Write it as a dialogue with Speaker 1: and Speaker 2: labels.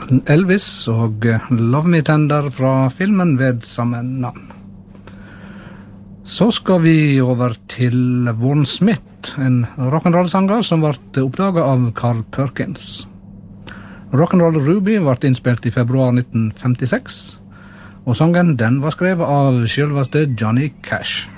Speaker 1: Elvis og Love Me Tender fra filmen ved samme navn. Så skal vi over til Warren Smith, en rock'n'roll-sanger som ble oppdaget av Carl Perkins. Rock'n'Roll Ruby ble innspilt i februar 1956, og sangen den var skrevet av selveste Johnny Cash.